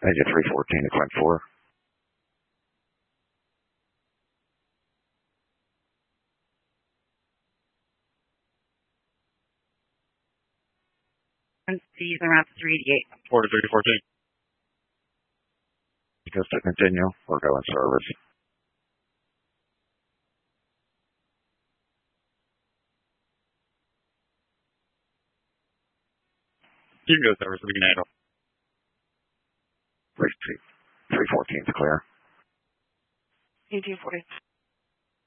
Engine 314 to climb 4. Seas around 388. 4 to 314. Just to continue, we're going service. You can go service if we can handle. 314 is clear. EG 40.